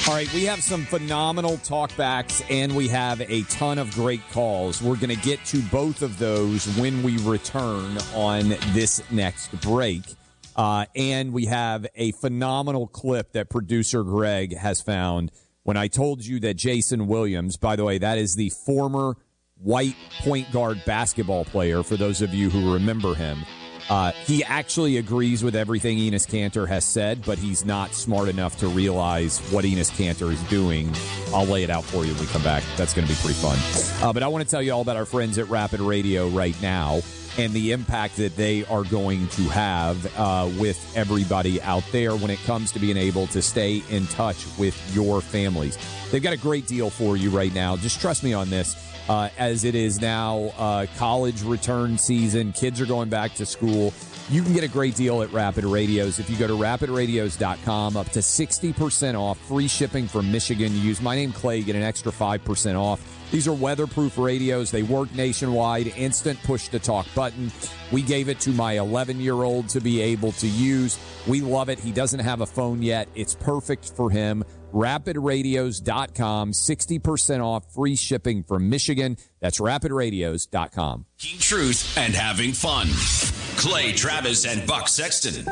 All right, we have some phenomenal talkbacks, and we have a ton of great calls. We're going to get to both of those when we return on this next break. And we have a phenomenal clip that producer Greg has found when I told you that Jason Williams, by the way, that is the former white point guard basketball player, for those of you who remember him. He actually agrees with everything Enes Kanter has said, but he's not smart enough to realize what Enes Kanter is doing. I'll lay it out for you when we come back. That's going to be pretty fun. But I want to tell you all about our friends at Rapid Radio right now and the impact that they are going to have with everybody out there when it comes to being able to stay in touch with your families. They've got a great deal for you right now. Just trust me on this. As it is now college return season, kids are going back to school. You can get a great deal at Rapid Radios. If you go to rapidradios.com, up to 60% off, free shipping from Michigan. You use my name, Clay, get an extra 5% off. These are weatherproof radios. They work nationwide, instant push-to-talk button. We gave it to my 11-year-old to be able to use. We love it. He doesn't have a phone yet. It's perfect for him. RapidRadios.com, 60% off, free shipping from Michigan. That's RapidRadios.com. Keep truth and having fun. Clay Travis and Buck Sexton.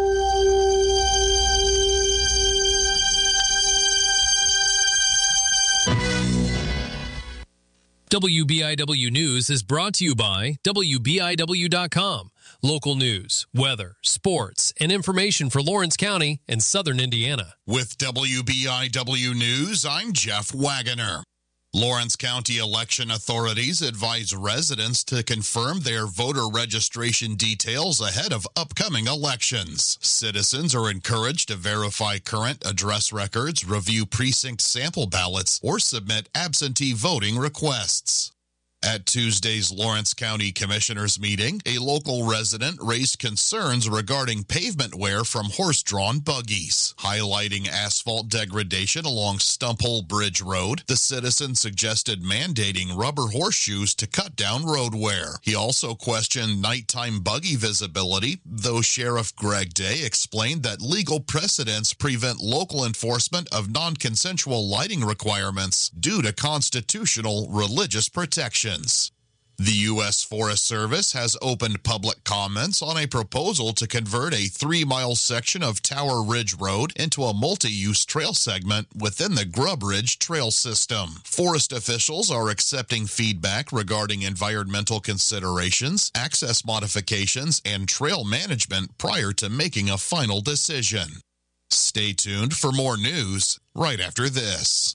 WBIW News is brought to you by WBIW.com. Local news, weather, sports, and information for Lawrence County and Southern Indiana. With WBIW News, I'm Jeff Wagoner. Lawrence County election authorities advise residents to confirm their voter registration details ahead of upcoming elections. Citizens are encouraged to verify current address records, review precinct sample ballots, or submit absentee voting requests. At Tuesday's Lawrence County Commissioners meeting, a local resident raised concerns regarding pavement wear from horse-drawn buggies. Highlighting asphalt degradation along Stumphole Bridge Road, the citizen suggested mandating rubber horseshoes to cut down road wear. He also questioned nighttime buggy visibility, though Sheriff Greg Day explained that legal precedents prevent local enforcement of non-consensual lighting requirements due to constitutional religious protection. The U.S. Forest Service has opened public comments on a proposal to convert a 3-mile section of Tower Ridge Road into a multi-use trail segment within the Grub Ridge Trail System. Forest officials are accepting feedback regarding environmental considerations, access modifications, and trail management prior to making a final decision. Stay tuned for more news right after this.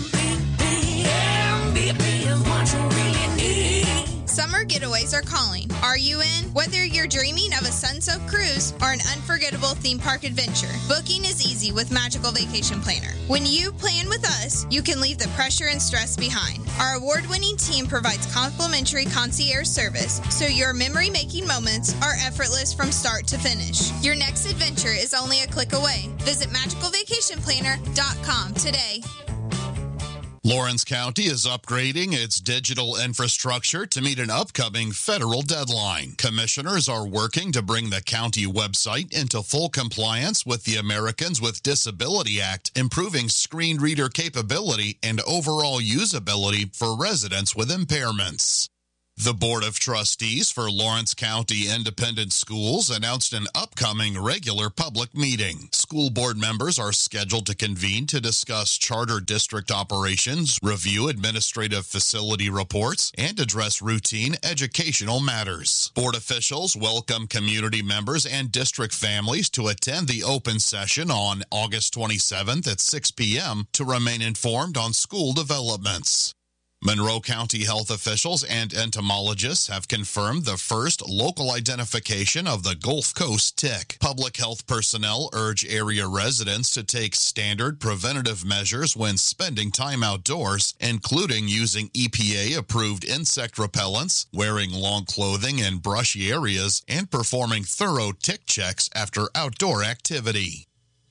Summer getaways are calling. Are you in? Whether you're dreaming of a sun-soaked cruise or an unforgettable theme park adventure, booking is easy with Magical Vacation Planner. When you plan with us, you can leave the pressure and stress behind. Our award-winning team provides complimentary concierge service, so your memory-making moments are effortless from start to finish. Your next adventure is only a click away. Visit magicalvacationplanner.com today. Lawrence County is upgrading its digital infrastructure to meet an upcoming federal deadline. Commissioners are working to bring the county website into full compliance with the Americans with Disability Act, improving screen reader capability and overall usability for residents with impairments. The Board of Trustees for Lawrence County Independent Schools announced an upcoming regular public meeting. School board members are scheduled to convene to discuss charter district operations, review administrative facility reports, and address routine educational matters. Board officials welcome community members and district families to attend the open session on August 27th at 6 p.m. to remain informed on school developments. Monroe County health officials and entomologists have confirmed the first local identification of the Gulf Coast tick. Public health personnel urge area residents to take standard preventative measures when spending time outdoors, including using EPA-approved insect repellents, wearing long clothing in brushy areas, and performing thorough tick checks after outdoor activity.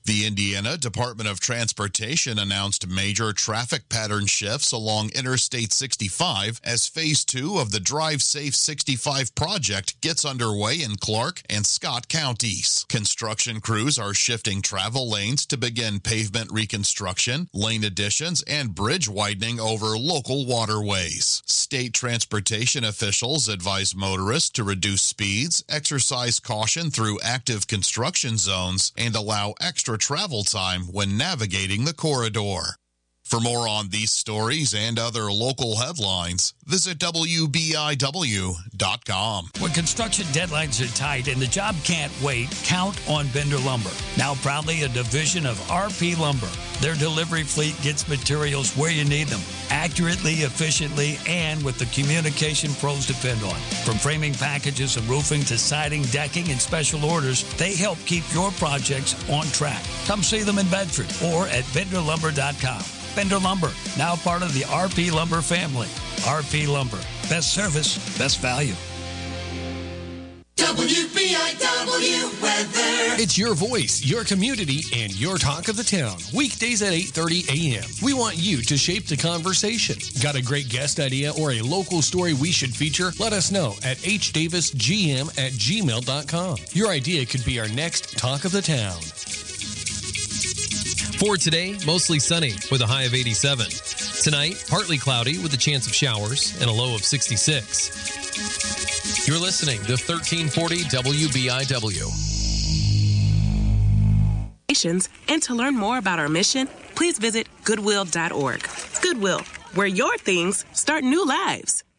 The Indiana Department of Transportation announced major traffic pattern shifts along Interstate 65 as Phase 2 of the Drive Safe 65 project gets underway in Clark and Scott counties. Construction crews are shifting travel lanes to begin pavement reconstruction, lane additions, and bridge widening over local waterways. State transportation officials advise motorists to reduce speeds, exercise caution through active construction zones, and allow extra travel time when navigating the corridor. For more on these stories and other local headlines, visit WBIW.com. When construction deadlines are tight and the job can't wait, count on Bender Lumber. Now proudly a division of RP Lumber. Their delivery fleet gets materials where you need them, accurately, efficiently, and with the communication pros depend on. From framing packages and roofing to siding, decking, and special orders, they help keep your projects on track. Come see them in Bedford or at BenderLumber.com. Bender Lumber, now part of the RP Lumber family. RP Lumber, best service, best value. WBIW weather. It's your voice, your community, and your talk of the town. Weekdays at 8:30 a.m. We want you to shape the conversation. Got a great guest idea or a local story we should feature? Let us know at hdavisgm@gmail.com. Your idea could be our next talk of the town. For today, mostly sunny with a high of 87. Tonight, partly cloudy with a chance of showers and a low of 66. You're listening to 1340 WBIW. And to learn more about our mission, please visit Goodwill.org. Goodwill, where your things start new lives.